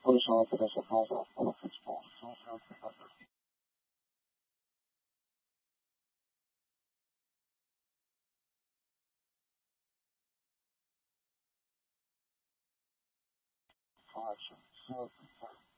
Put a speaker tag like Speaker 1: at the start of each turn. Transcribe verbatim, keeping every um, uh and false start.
Speaker 1: Position for the support of all football. Action.